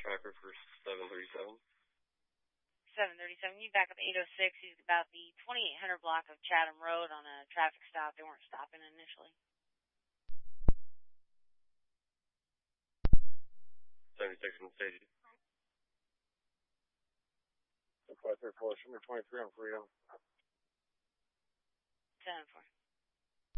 tracker for 737. 737, you back up 806. He's about the 2800 block of Chatham Road on a traffic stop. They weren't stopping initially. 76 and stage. 534, number 23 on Freedom. 10-4.